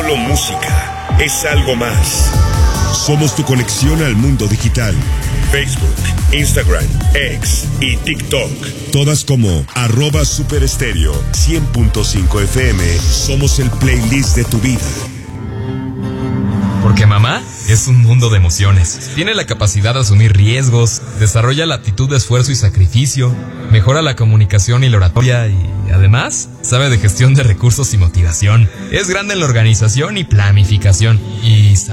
solo música, es algo más. Somos tu conexión al mundo digital. Facebook, Instagram, X y TikTok. Todas como @superestéreo 100.5 FM. Somos el playlist de tu vida. Porque mamá es un mundo de emociones. Tiene la capacidad de asumir riesgos, desarrolla la actitud de esfuerzo y sacrificio, mejora la comunicación y la oratoria y, además, sabe de gestión de recursos y motivación. Es grande en la organización y planificación y